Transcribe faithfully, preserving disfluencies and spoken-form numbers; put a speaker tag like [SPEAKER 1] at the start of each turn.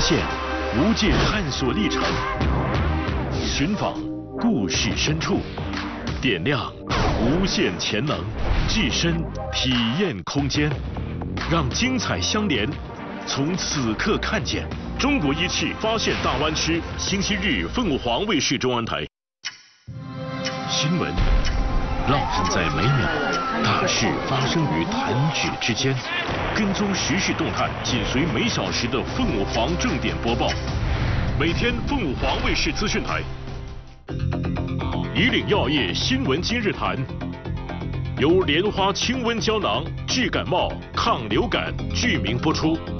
[SPEAKER 1] 现无界探索历程，寻访故事深处，点亮无限潜能，置身体验空间，让精彩相连。从此刻看见中国一汽发现大湾区，星期日凤凰卫视中央台。新闻浪漫在每秒，大事发生于弹指之间。跟踪时事动态，紧随每小时的凤凰正点播报。每天凤凰卫视资讯台。以岭药业新闻今日谈，由莲花清瘟胶囊治感冒、抗流感剧名播出。